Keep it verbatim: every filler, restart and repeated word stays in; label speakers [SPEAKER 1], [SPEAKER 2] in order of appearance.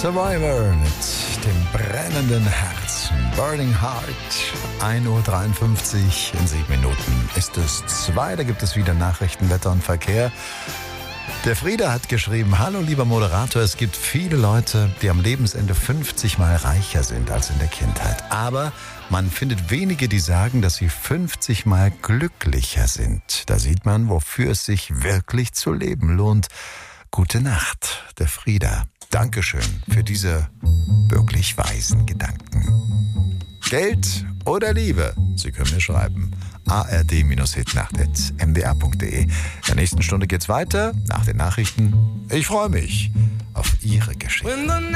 [SPEAKER 1] Survivor mit dem brennenden Herzen. Burning Heart. ein Uhr dreiundfünfzig, in sieben Minuten ist es zwei. Da gibt es wieder Nachrichten, Wetter und Verkehr. Der Frieder hat geschrieben: Hallo lieber Moderator, es gibt viele Leute, die am Lebensende fünfzig Mal reicher sind als in der Kindheit. Aber man findet wenige, die sagen, dass sie fünfzig Mal glücklicher sind. Da sieht man, wofür es sich wirklich zu leben lohnt. Gute Nacht, der Frieder. Dankeschön für diese wirklich weisen Gedanken. Geld oder Liebe? Sie können mir schreiben. a r d hitnacht at m d r punkt d e. In der nächsten Stunde geht's weiter nach den Nachrichten. Ich freue mich auf Ihre Geschichte.